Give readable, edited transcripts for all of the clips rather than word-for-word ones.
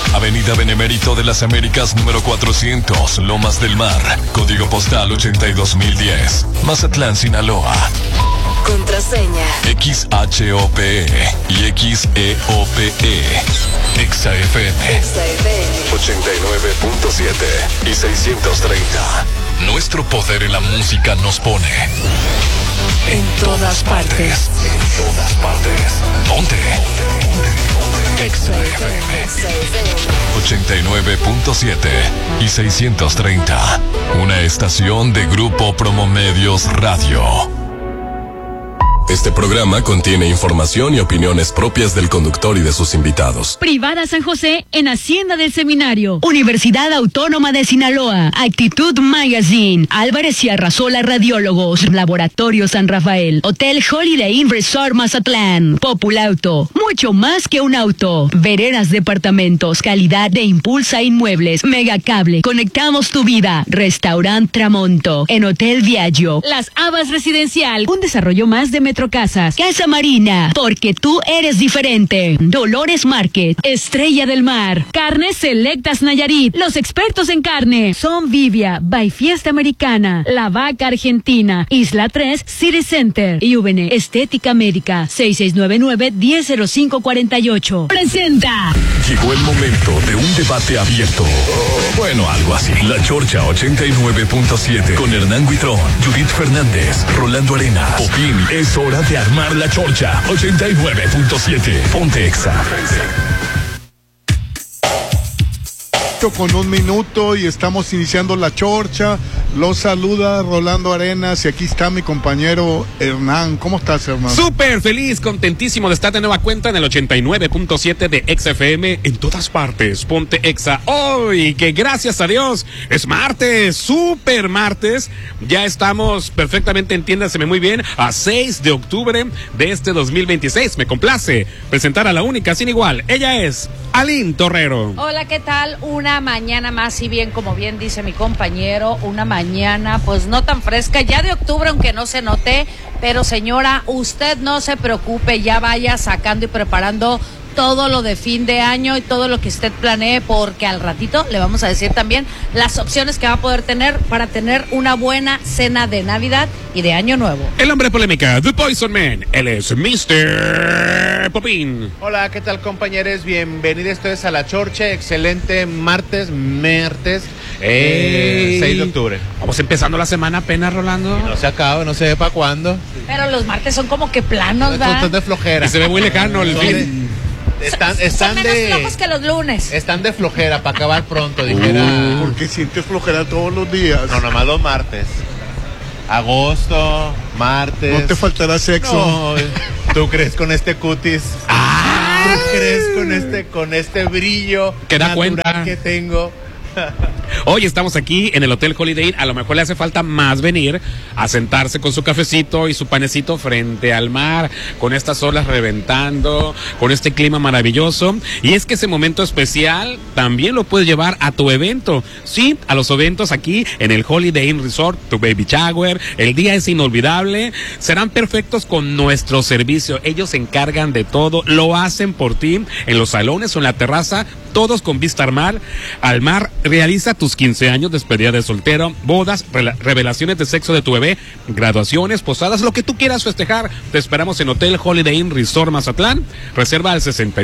Avenida Benemérito de las Américas número 400, Lomas del Mar, código postal 82010, Mazatlán, Sinaloa. Contraseña XHOPE y XEOPE. XFM 89.7 y 630. Nuestro poder en la música nos pone en todas partes. En todas partes. Ponte. XFM 89.7 y 630. Una estación de Grupo Promomedios Radio. Este programa contiene información y opiniones propias del conductor y de sus invitados. Privada San José en Hacienda del Seminario. Universidad Autónoma de Sinaloa. Actitud Magazine. Álvarez y Arrasola Radiólogos. Laboratorio San Rafael. Hotel Holiday Inn Resort Mazatlán. Populauto. Mucho más que un auto. Veredas Departamentos. Calidad de Impulsa Inmuebles. Megacable. Conectamos tu vida. Restaurant Tramonto. En Hotel Viaggio. Las Habas Residencial. Un desarrollo más de Metrocasas. Casa Marina, porque tú eres diferente. Dolores Market, Estrella del Mar. Carnes Selectas Nayarit, los expertos en carne. Son Vivia, by Fiesta Americana. La Vaca Argentina, Isla 3, City Center. IVN, Estética Médica, 6699-100548. Presenta. Llegó el momento de un debate abierto. Bueno, algo así. La Chorcha 89.7 con Hernán Guitrón, Judith Fernández, Rolando Arenas. Popín, es hora de armar la Chorcha 89.7. Ponte Exa. Con 1 minuto y estamos iniciando la Chorcha. Los saluda Rolando Arenas y aquí está mi compañero Hernán. ¿Cómo estás, Hernán? Súper feliz, contentísimo de estar de nueva cuenta en el 89.7 de XFM en todas partes. Ponte Exa. Hoy, que gracias a Dios es martes, súper martes. Ya estamos perfectamente, entiéndaseme muy bien, a 6 de octubre de este 2026. Me complace presentar a la única sin igual. Ella es Aline Torrero. Hola, ¿qué tal? Una mañana más, y bien, como bien dice mi compañero, una mañana pues no tan fresca, ya de octubre, aunque no se note, pero señora, usted no se preocupe, ya vaya sacando y preparando todo lo de fin de año y todo lo que usted planee, porque al ratito le vamos a decir también las opciones que va a poder tener para tener una buena cena de Navidad y de Año Nuevo. El hombre polémica, The Poison Man, él es Mr. Popín. Hola, ¿qué tal, compañeros? Bienvenidos ustedes a La Chorcha, excelente martes 6 de octubre. Vamos empezando la semana apenas, Rolando. Y no se acaba, no se ve para cuándo. Pero los martes son como que planos, ¿va? Son de flojera. Y se ve muy lejano el fin. Están menos flojos que los lunes. Están de flojera para acabar pronto, dijera. Porque sientes flojera todos los días. No, nomás los martes. Agosto, martes. No te faltará sexo. No, ¿tú crees con este cutis? ¿Tú crees con este brillo que da natural cuenta que tengo? Hoy estamos aquí en el Hotel Holiday Inn. A lo mejor le hace falta más venir a sentarse con su cafecito y su panecito frente al mar, con estas olas reventando, con este clima maravilloso. Y es que ese momento especial también lo puedes llevar a tu evento. Sí, a los eventos aquí en el Holiday Inn Resort, tu baby shower. El día es inolvidable. Serán perfectos con nuestro servicio. Ellos se encargan de todo, lo hacen por ti en los salones o en la terraza, todos con vista al mar. Realiza tus 15 años, despedida de soltero, bodas, revelaciones de sexo de tu bebé, graduaciones, posadas, lo que tú quieras festejar. Te esperamos en Hotel Holiday Inn Resort Mazatlán. Reserva al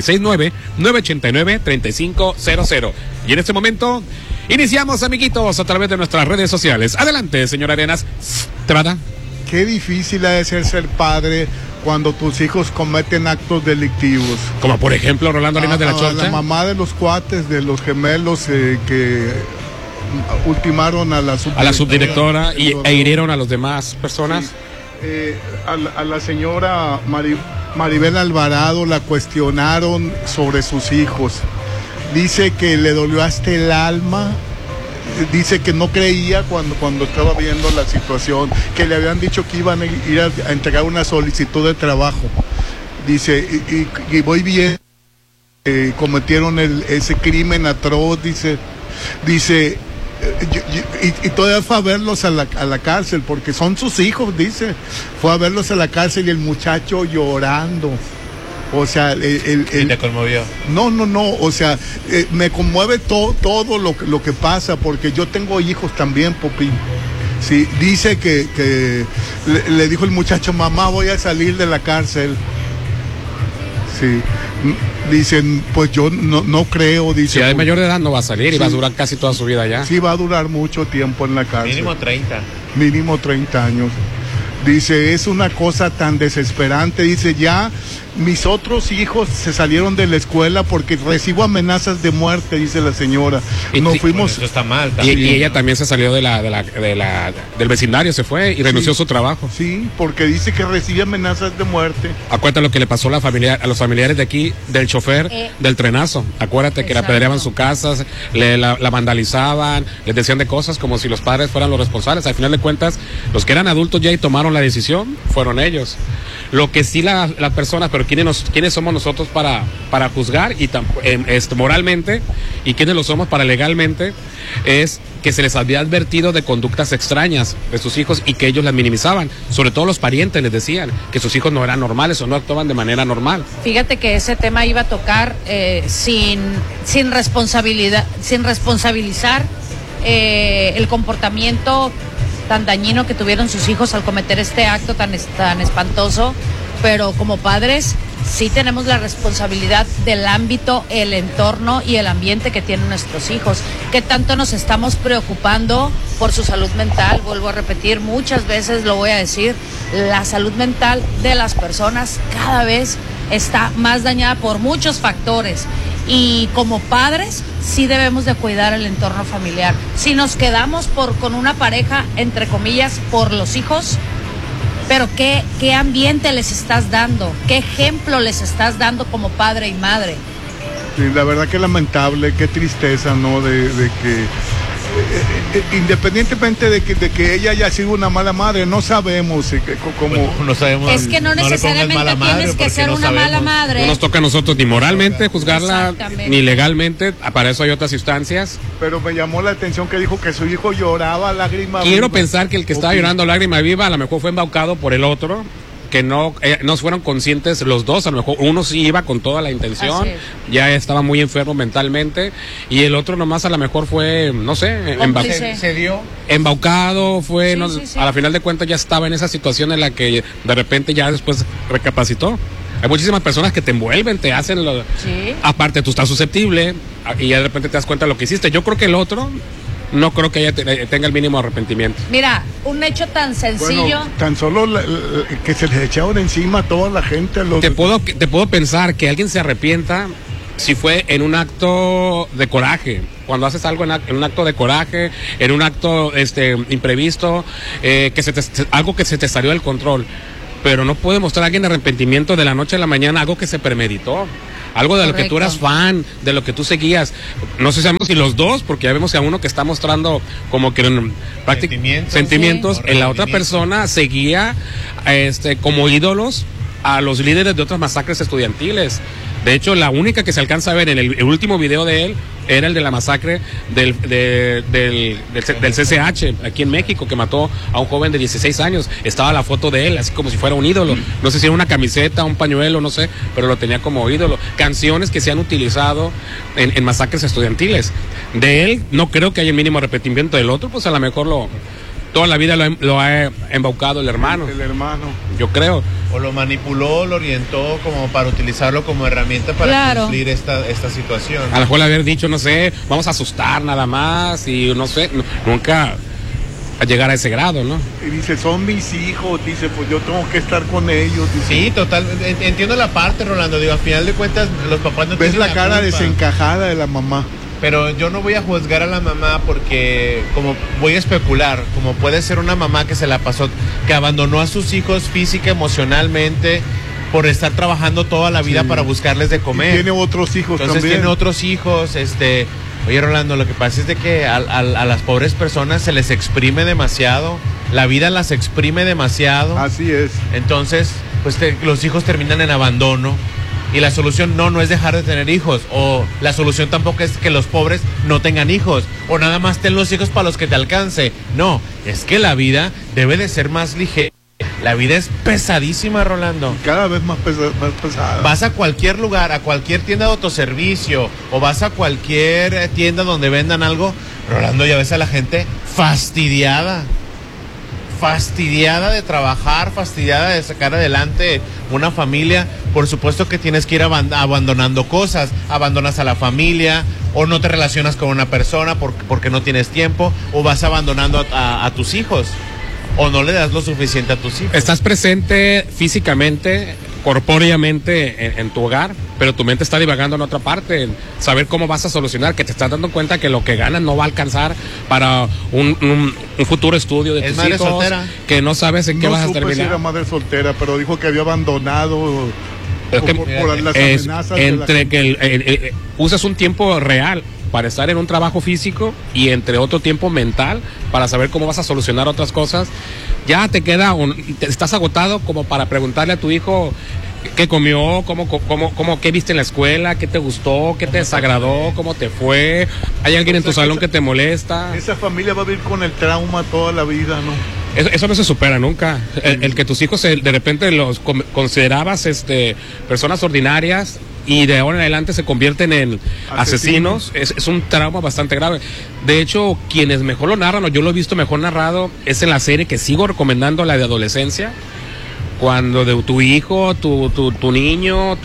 669-989-3500. Y en este momento iniciamos, amiguitos, a través de nuestras redes sociales. Adelante, señor Arenas. Trata. Qué difícil ha de ser padre cuando tus hijos cometen actos delictivos. Como por ejemplo Rolando Arenas de la Chorcha. La mamá de los cuates, de los gemelos que ultimaron a la subdirectora e hirieron a las demás personas. Sí. A la señora Maribel Alvarado la cuestionaron sobre sus hijos. Dice que le dolió hasta el alma. Dice que no creía cuando estaba viendo la situación, que le habían dicho que iban a ir a entregar una solicitud de trabajo. Dice, y voy bien, cometieron ese crimen atroz, dice, y todavía fue a verlos a la cárcel, porque son sus hijos, dice, fue a verlos a la cárcel y el muchacho llorando. O sea, ¿Y te conmovió? No, o sea, me conmueve todo lo que pasa, porque yo tengo hijos también, Popín. Sí, dice que le dijo el muchacho, mamá, voy a salir de la cárcel. Sí, dicen, pues yo no creo, dice. Si hay mayor de edad no va a salir y va a durar casi toda su vida ya. Sí, va a durar mucho tiempo en la cárcel. Mínimo 30 años. Dice, es una cosa tan desesperante. Dice, ya mis otros hijos se salieron de la escuela porque recibo amenazas de muerte, dice la señora. Nos fuimos. Eso está mal. Y ella también se salió del vecindario, se fue y renunció a su trabajo. Sí, porque dice que recibe amenazas de muerte. Acuérdate lo que le pasó a los familiares de aquí, del chofer del trenazo. Acuérdate que la apedreaban su casa, la vandalizaban, les decían de cosas como si los padres fueran los responsables. Al final de cuentas, los que eran adultos ya y tomaron la decisión fueron ellos. Lo que sí las personas, pero ¿quiénes somos nosotros para juzgar y moralmente, y quiénes lo somos para legalmente? Es que se les había advertido de conductas extrañas de sus hijos y que ellos las minimizaban. Sobre todo los parientes les decían que sus hijos no eran normales o no actuaban de manera normal. Fíjate que ese tema iba a tocar sin responsabilizar el comportamiento tan dañino que tuvieron sus hijos al cometer este acto tan espantoso, pero como padres sí tenemos la responsabilidad del ámbito, el entorno y el ambiente que tienen nuestros hijos. ¿Qué tanto nos estamos preocupando por su salud mental? Vuelvo a repetir, muchas veces lo voy a decir, la salud mental de las personas cada vez está más dañada por muchos factores. Y como padres sí debemos de cuidar el entorno familiar. Si nos quedamos con una pareja, entre comillas, por los hijos, pero ¿qué ambiente les estás dando? ¿Qué ejemplo les estás dando como padre y madre? Sí, la verdad que lamentable, qué tristeza, ¿no? De que independientemente de que ella haya sido una mala madre, no sabemos cómo. No sabemos. Es que no necesariamente tienes que ser una mala madre. No nos toca a nosotros ni moralmente juzgarla, ni legalmente. Para eso hay otras instancias. Pero me llamó la atención que dijo que su hijo lloraba lágrima viva. Quiero pensar que el que estaba llorando lágrima viva a lo mejor fue embaucado por el otro, que no fueron conscientes los dos. A lo mejor uno sí iba con toda la intención, ya estaba muy enfermo mentalmente, y el otro nomás a lo mejor fue, no sé, embaucado, fue, a la final de cuentas ya estaba en esa situación en la que de repente ya después recapacitó. Hay muchísimas personas que te envuelven, te hacen aparte tú estás susceptible y ya de repente te das cuenta de lo que hiciste. Yo creo que el otro no creo que ella tenga el mínimo arrepentimiento. Mira, un hecho tan sencillo. Bueno, tan solo que se les echaron encima a toda la gente. Te puedo pensar que alguien se arrepienta si fue en un acto de coraje. Cuando haces algo en un acto de coraje, en un acto imprevisto, algo que se te salió del control. Pero no puede mostrar a alguien arrepentimiento de la noche a la mañana, algo que se premeditó. Algo de Correcto. Lo que tú eras fan, de lo que tú seguías. No sé si los dos, porque ya vemos a uno que está mostrando como que sentimientos. En la otra persona seguía como ídolos a los líderes de otras masacres estudiantiles. De hecho, la única que se alcanza a ver en el último video de él era el de la masacre del CCH aquí en México, que mató a un joven de 16 años. Estaba la foto de él, así como si fuera un ídolo. No sé si era una camiseta, un pañuelo, no sé, pero lo tenía como ídolo. Canciones que se han utilizado en masacres estudiantiles. De él, no creo que haya el mínimo arrepentimiento. Del otro, pues a lo mejor toda la vida lo ha embaucado el hermano. El hermano. Yo creo. O lo manipuló, lo orientó como para utilizarlo como herramienta para cumplir esta situación. A lo mejor le haber dicho, no sé, vamos a asustar nada más y no sé, nunca a llegar a ese grado, ¿no? Y dice, son mis hijos, dice, pues yo tengo que estar con ellos. Dice. Sí, total, entiendo la parte, Rolando, digo, al final de cuentas los papás no tienen la cara desencajada de la mamá. Pero yo no voy a juzgar a la mamá porque, como voy a especular, como puede ser una mamá que se la pasó, que abandonó a sus hijos física, emocionalmente, por estar trabajando toda la vida para buscarles de comer. Y tiene otros hijos Entonces también. Tiene otros hijos, Oye, Rolando, lo que pasa es de que a las pobres personas se les exprime demasiado, la vida las exprime demasiado. Así es. Entonces, pues los hijos terminan en abandono. Y la solución no es dejar de tener hijos, o la solución tampoco es que los pobres no tengan hijos, o nada más ten los hijos para los que te alcance. No, es que la vida debe de ser más ligera, La vida es pesadísima, Rolando. Cada vez más pesada. Vas a cualquier lugar, a cualquier tienda de autoservicio, o vas a cualquier tienda donde vendan algo, Rolando, ya ves a la gente fastidiada de trabajar, fastidiada de sacar adelante una familia. Por supuesto que tienes que ir abandonando cosas, abandonas a la familia, o no te relacionas con una persona porque no tienes tiempo, o vas abandonando a tus hijos, o no le das lo suficiente a tus hijos. Estás presente físicamente, corpóreamente en tu hogar, pero tu mente está divagando en otra parte, en saber cómo vas a solucionar, que te estás dando cuenta que lo que ganas no va a alcanzar para un futuro estudio de tus hijos, soltera, que no sabes en qué vas a terminar. No supe si era madre soltera, pero dijo que había abandonado por las amenazas. Entre que usas un tiempo real para estar en un trabajo físico y entre otro tiempo mental para saber cómo vas a solucionar otras cosas, ya te estás agotado como para preguntarle a tu hijo qué comió, qué viste en la escuela, qué te gustó, qué te desagradó, cómo te fue. ¿Hay alguien en tu salón que te molesta? Esa familia va a vivir con el trauma toda la vida, ¿no? Eso no se supera nunca. El que tus hijos de repente los considerabas personas ordinarias y de ahora en adelante se convierten en asesinos, es un trauma bastante grave. De hecho, quienes mejor lo narran, o yo lo he visto mejor narrado, es en la serie que sigo recomendando, la de adolescencia, cuando de tu hijo, tu niño,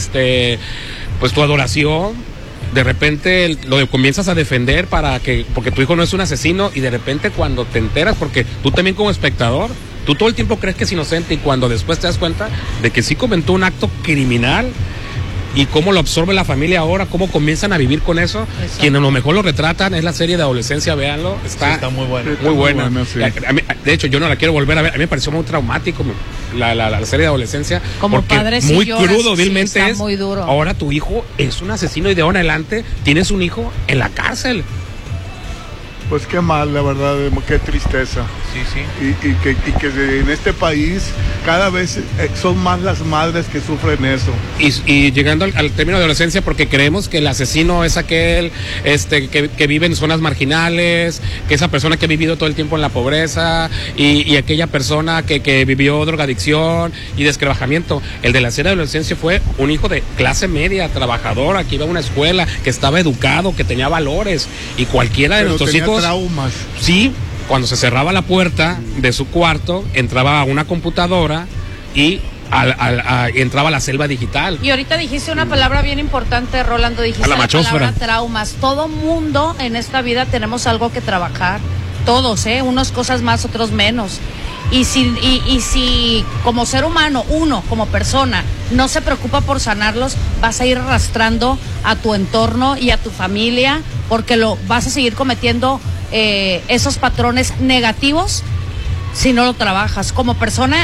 pues tu adoración, de repente lo comienzas a defender porque tu hijo no es un asesino, y de repente cuando te enteras, porque tú también como espectador, tú todo el tiempo crees que es inocente, y cuando después te das cuenta de que sí cometió un acto criminal, y cómo lo absorbe la familia ahora, cómo comienzan a vivir con eso. Quienes a lo mejor lo retratan es la serie de adolescencia, véanlo, está muy buena. Muy buena. Sí. De hecho, yo no la quiero volver a ver, a mí me pareció muy traumático la serie de adolescencia. Como porque padre, sí muy lloras, crudo, vilmente sí, está es. muy duro. Ahora tu hijo es un asesino y de ahora en adelante tienes un hijo en la cárcel. Pues qué mal, la verdad, qué tristeza. Sí. Y que en este país cada vez son más las madres que sufren eso. Y llegando al término de adolescencia, porque creemos que el asesino es aquel que vive en zonas marginales, que esa persona que ha vivido todo el tiempo en la pobreza, y aquella persona que vivió drogadicción y desquebrajamiento. El de la serie de adolescencia fue un hijo de clase media, trabajadora, que iba a una escuela, que estaba educado, que tenía valores, y cualquiera de nuestros hijos... traumas. Sí, cuando se cerraba la puerta de su cuarto, entraba a una computadora y entraba a la selva digital. Y ahorita dijiste una palabra bien importante, Rolando, dijiste la palabra traumas. Todo mundo en esta vida tenemos algo que trabajar, todos, unos cosas más, otros menos. Y si como ser humano, uno como persona, no se preocupa por sanarlos, vas a ir arrastrando a tu entorno y a tu familia, porque vas a seguir cometiendo esos patrones negativos si no lo trabajas. Como persona,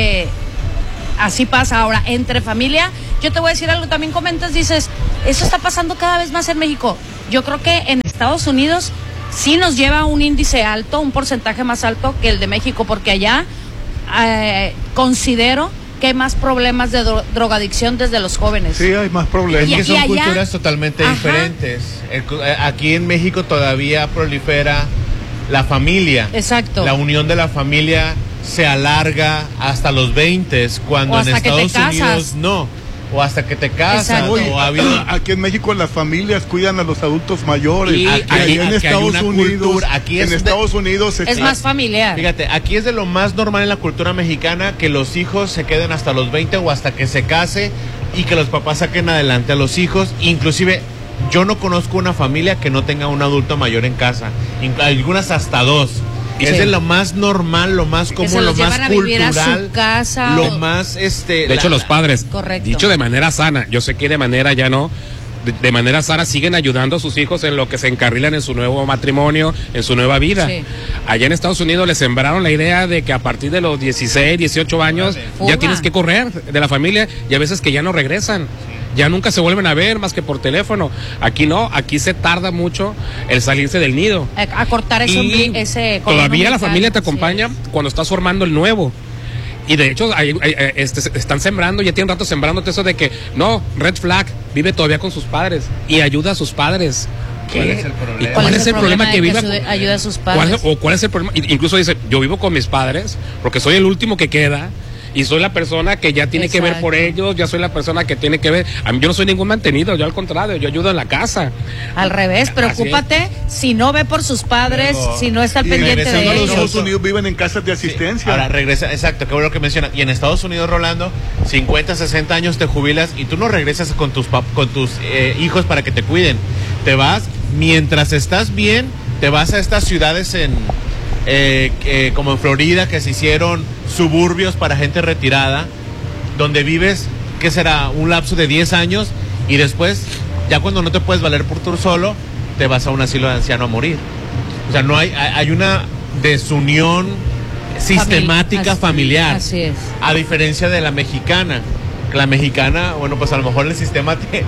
así pasa. Ahora, entre familia, yo te voy a decir algo, también comentas, dices, eso está pasando cada vez más en México. Yo creo que en Estados Unidos sí nos lleva un índice alto, un porcentaje más alto que el de México, porque allá considero que hay más problemas de drogadicción desde los jóvenes. Sí, hay más problemas. Es que son allá, culturas totalmente diferentes. Aquí en México todavía prolifera la familia. Exacto. La unión de la familia se alarga hasta los 20, cuando en Estados Unidos no. O hasta que te casas. Oye, aquí en México las familias cuidan a los adultos mayores. Y aquí en Estados Unidos, Estados Unidos es más familiar. Fíjate, aquí es de lo más normal en la cultura mexicana que los hijos se queden hasta los 20 o hasta que se case, y que los papás saquen adelante a los hijos. Inclusive yo no conozco una familia que no tenga un adulto mayor en casa, algunas hasta 2. Es de lo más normal, lo más común, lo más cultural, a su casa, lo más de hecho, los padres, correcto, dicho de manera sana, yo sé que de manera ya no, de manera sana siguen ayudando a sus hijos en lo que se encarrilan en su nuevo matrimonio, en su nueva vida. Sí. Allá en Estados Unidos les sembraron la idea de que a partir de los 16, 18 años ya tienes que correr de la familia, y a veces que ya no regresan. Ya nunca se vuelven a ver más que por teléfono. Aquí no, aquí se tarda mucho el salirse del nido. A cortar ese todavía la familia te acompaña cuando estás formando el nuevo. Y de hecho están sembrando, ya tienen rato sembrándote eso de que no, red flag, vive todavía con sus padres y ayuda a sus padres. qué? ¿Cuál es el problema? ¿Y cuál es el problema de que viva? ayude a sus padres? ¿Cuál es el problema? Incluso dice, yo vivo con mis padres porque soy el último que queda y soy la persona que ya tiene que ver por ellos, ya soy la persona que tiene que ver. A mí yo no soy ningún mantenido, yo al contrario, yo ayudo en la casa. Al revés, preocúpate si no ve por sus padres, si no está al pendiente de En los ellos. Estados Unidos viven en casas de asistencia. Sí, ahora regresa, exacto, qué bueno que mencionas. Y en Estados Unidos, Rolando, 50, 60 años te jubilas y tú no regresas con tus hijos para que te cuiden. Te vas, mientras estás bien, te vas a estas ciudades como en Florida, que se hicieron suburbios para gente retirada, donde vives, ¿qué será? Un lapso de 10 años y después, ya cuando no te puedes valer por tú solo, te vas a un asilo de anciano a morir. O sea, no hay una desunión sistemática familiar. Así es. A diferencia de la mexicana. La mexicana, bueno, pues a lo mejor el sistema te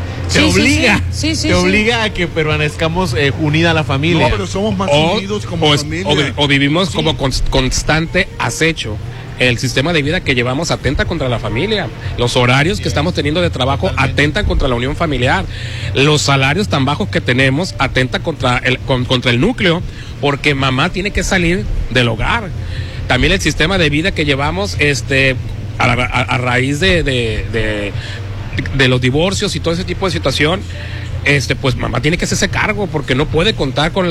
obliga a que permanezcamos unida a la familia. No, pero somos más unidos como familia. O vivimos como constante acecho. El sistema de vida que llevamos atenta contra la familia. Los horarios que estamos teniendo de trabajo atentan contra la unión familiar. Los salarios tan bajos que tenemos atentan contra el núcleo, porque mamá tiene que salir del hogar. También el sistema de vida que llevamos, a raíz de los divorcios y todo ese tipo de situación, pues mamá tiene que hacerse cargo porque no puede contar con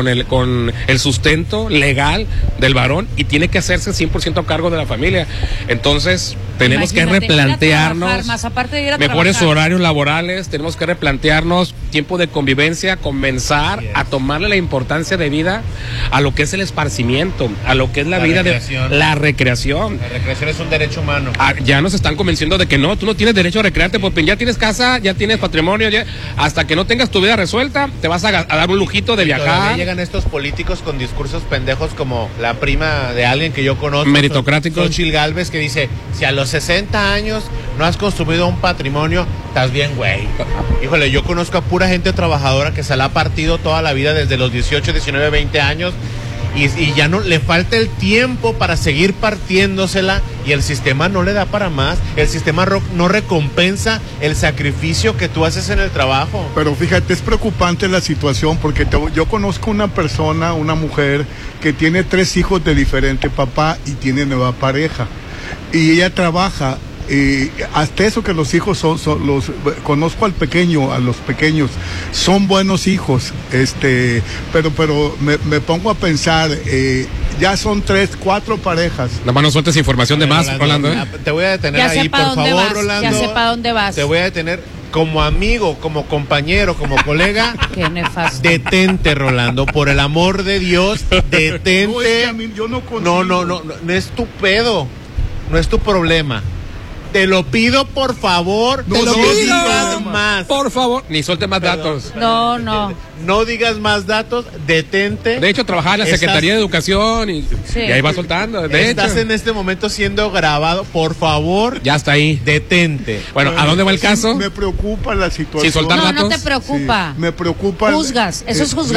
el sustento legal del varón y tiene que hacerse 100% cargo de la familia. Entonces tenemos que replantearnos más aparte de ir a mejores trabajar. horarios laborales, tenemos que replantearnos tiempo de convivencia, comenzar a tomarle la importancia de vida a lo que es el esparcimiento, a lo que es la vida recreación. de la recreación. La recreación es un derecho humano. Ya nos están convenciendo de que no, tú no tienes derecho a recrearte porque ya tienes casa, ya tienes patrimonio, hasta que no tengas tu vida resuelta, te vas a dar un lujito de viajar. Todavía llegan estos políticos con discursos pendejos como la prima de alguien que yo conozco, meritocráticos. Xochitl Gálvez, que dice, si a los 60 años no has construido un patrimonio, estás bien, güey. Híjole, yo conozco a pura gente trabajadora que se la ha partido toda la vida desde los 18, 19, 20 años y ya no le falta el tiempo para seguir partiéndosela y el sistema no le da para más. El sistema no recompensa el sacrificio que tú haces en el trabajo. Pero fíjate, es preocupante la situación porque yo conozco una persona, una mujer que tiene 3 hijos de diferente papá y tiene nueva pareja y ella trabaja. Hasta eso que los hijos conozco a los pequeños, son buenos hijos, pero me pongo a pensar, ya son 3, 4 parejas. Nada más no sueltes información de más, Rolando. Te voy a detener Ya ahí, sepa por dónde favor, vas, Rolando. ya sepa dónde vas. Te voy a detener como amigo, como compañero, como colega. Qué nefasto. Detente, Rolando, por el amor de Dios, detente. No, es que a mí, yo no consigo. No es tu pedo, no es tu problema. Te lo pido, por favor, No digas más. Por favor, ni suelte más datos. No. No digas más datos, detente. De hecho, trabajaba en la Secretaría de Educación y ahí va soltando. Estás en este momento siendo grabado, por favor. Ya está ahí. Detente. Bueno, ¿a dónde va el caso? Me preocupa la situación. Sin soltar No datos. te preocupa. Sí, me preocupa. Juzgas, eso es juzgar.